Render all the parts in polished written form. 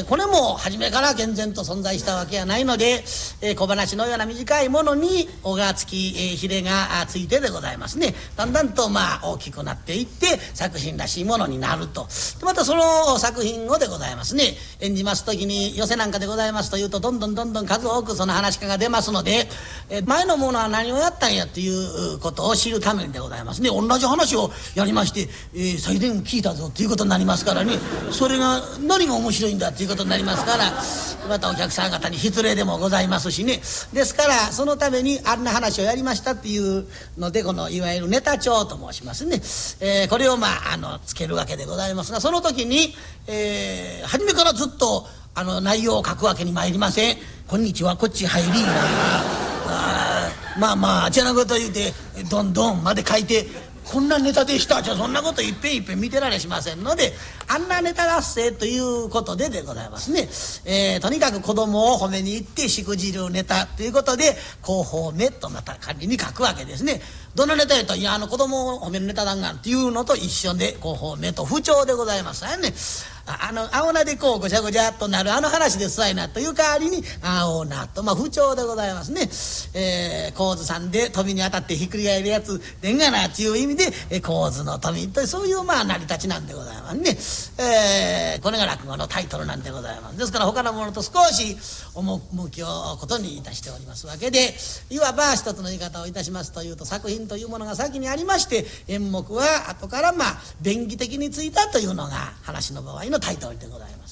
これも初めから厳然と存在したわけはないので、小話のような短いものに尾がつき、ひれがついてでございますね。だんだんと大きくなっていって作品らしいものになると。またその作品をでございますね、演じます時に寄席なんかでございますというとどんどん数多くその話し家が出ますので、前のものは何をやったんやっていうことを知るためにでございますね、同じ話をやりまして、最前聞いたぞっていうことになりますからね、それが何が面白いんだっていうことになりますから、またお客さん方に失礼でもございますしね。ですからそのためにあんな話をやりましたっていうので、このいわゆるネタ帳と申しますね、これをつけるわけでございますが、その時に、初めからずっと内容を書くわけに参りません。こんにちは、こっち入りあちゃなこと言うてどんどんまで書いて、こんなネタでしたじゃそんなこといっぺん見てられしませんので、あんなネタ合戦ということでございますね。とにかく子供を褒めに行ってしくじるネタということで広報目とまた仮に書くわけですね。どんなネタやと、いや子供を褒めるネタ弾丸っていうのと一緒で広報目と不調でございますね。青菜でこうごちゃごちゃっとなる話ですわいなという代わりに青菜と不調でございますね。神津さんで飛びに当たってひっくり返るやつでんがなっていう意味で神津の富とそういう成り立ちなんでございますね。これが落語のタイトルなんでございます。ですから他のものと少し趣をことにいたしておりますわけで、いわば一つの言い方をいたしますというと、作品というものが先にありまして演目は後から便宜的についたというのが話の場合のタイトルでございます。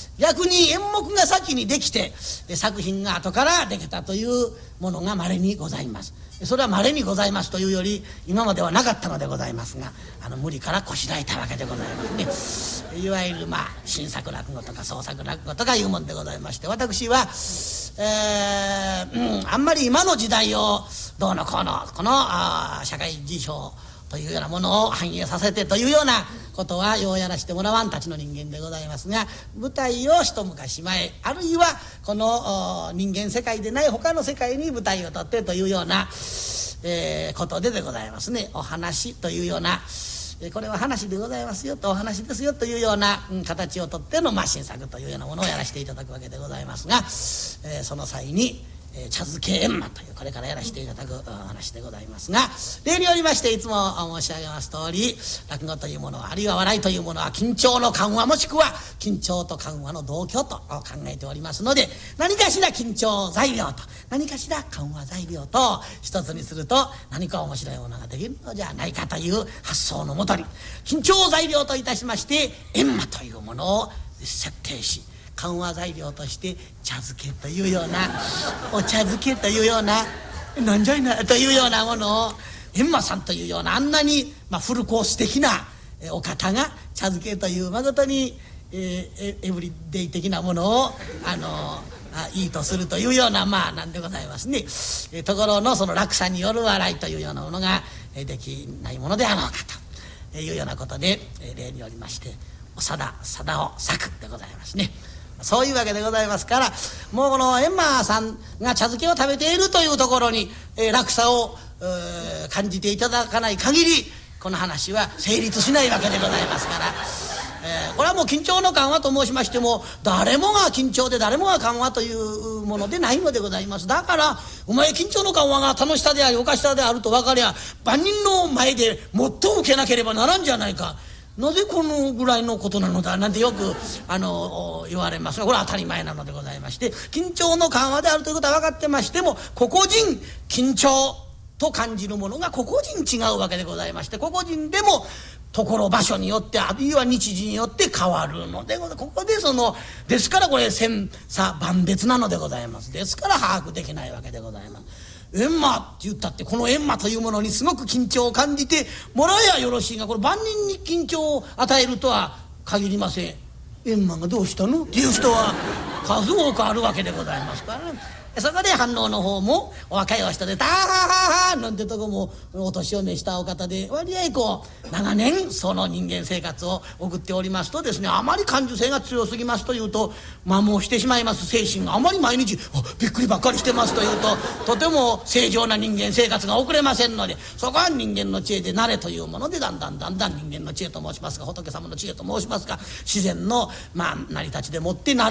逆に演目が先にできて作品が後からできたというものが稀にございます。それは稀にございますというより今まではなかったのでございますが、無理からこしらえたわけでございますね。いわゆる新作落語とか創作落語とかいうもんでございまして、私は、あんまり今の時代をどうのこうのこの社会事象というようなものを反映させてというようなことはようやらしてもらわんたちの人間でございますが、舞台を一昔前、あるいはこの人間世界でない他の世界に舞台を取ってというような、ことでございますね。お話というような、これは話でございますよと、お話ですよというような、形をとっての新作というようなものをやらせていただくわけでございますが、その際に茶漬け閻魔というこれからやらせていただく話でございますが、例によりましていつも申し上げます通り、落語というものはあるいは笑いというものは緊張の緩和もしくは緊張と緩和の同居と考えておりますので、何かしら緊張材料と何かしら緩和材料と一つにすると何か面白いものができるのじゃないかという発想のもとに、緊張材料といたしまして閻魔というものを設定し、緩和材料として茶漬けというようなお茶漬けというようななんじゃいなというようなものを、閻魔さんというようなあんなにフルコース的なお方が茶漬けという誠にエブリデイ的なものをいいとするというようななんでございますね。ところのその落差による笑いというようなものができないものであろうかというようなことで、例によりましておさだを咲くでございますね。そういうわけでございますから、もうこの閻魔さんが茶漬けを食べているというところに、落差を、感じていただかない限りこの話は成立しないわけでございますから、これはもう緊張の緩和と申しましても誰もが緊張で誰もが緩和というものでないのでございます。だからお前緊張の緩和が楽しさでありおかしさであると分かりゃ万人の前でもっと受けなければならんじゃないか、なぜこのぐらいのことなのだなんてよく言われますが、これは当たり前なのでございまして、緊張の緩和であるということは分かってましても個々人緊張と感じるものが個々人違うわけでございまして、個々人でもところ場所によってあるいは日時によって変わるのでここでですからこれ千差万別なのでございます。ですから把握できないわけでございます。閻魔って言ったってこの閻魔というものにすごく緊張を感じてもらえばよろしいが、これ万人に緊張を与えるとは限りません。閻魔がどうしたのっていう人は数多くあるわけでございますからね。そこで反応の方もお若いお人でターハハハなんてとこもお年を召したお方で割合長年その人間生活を送っておりますとですね、あまり感受性が強すぎますというと摩耗してしまいます。精神があまり毎日びっくりばっかりしてますというととても正常な人間生活が送れませんので、そこは人間の知恵で慣れというものでだんだん人間の知恵と申しますか仏様の知恵と申しますか自然の成り立ちでもって慣れ